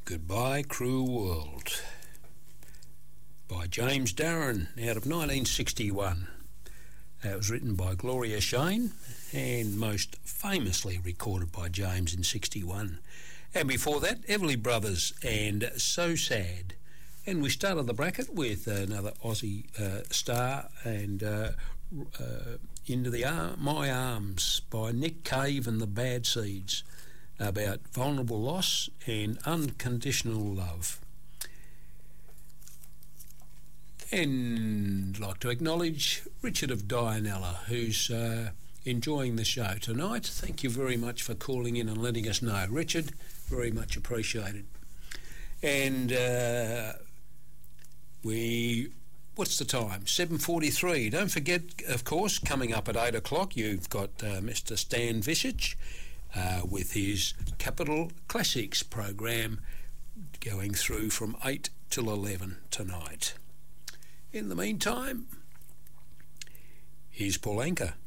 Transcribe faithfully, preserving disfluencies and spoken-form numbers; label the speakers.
Speaker 1: Goodbye Cruel World by James Darren out of nineteen sixty-one. It was written by Gloria Shane and most famously recorded by James in sixty-one. And before that, Everly Brothers and So Sad. And we started the bracket with another Aussie uh, star and uh, uh, Into the Ar- My Arms by Nick Cave and the Bad Seeds, about vulnerable loss and unconditional love. And I'd like to acknowledge Richard of Dianella, who's uh, enjoying the show tonight. Thank you very much for calling in and letting us know. Richard, very much appreciated. And uh, we... What's the time? seven forty-three. Don't forget, of course, coming up at eight o'clock, you've got uh, Mister Stan Visich uh, with his Capital Classics program going through from eight till eleven tonight. In the meantime, here's Paul Anka.